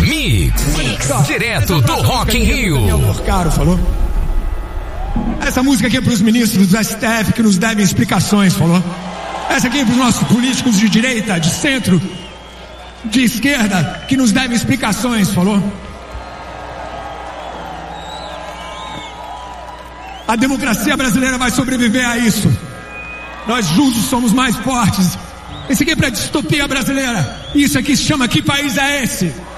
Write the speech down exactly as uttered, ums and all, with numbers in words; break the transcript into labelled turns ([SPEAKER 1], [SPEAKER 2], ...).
[SPEAKER 1] Mix, Mix, direto do Rock in Rio.
[SPEAKER 2] Caro falou. Essa música aqui é para os ministros do S T F que nos devem explicações, falou. Essa aqui é para os nossos políticos de direita, de centro, de esquerda, que nos devem explicações, falou. A democracia brasileira vai sobreviver a isso. Nós juntos somos mais fortes. Esse aqui é para a distopia brasileira. Isso aqui se chama Que País é Esse?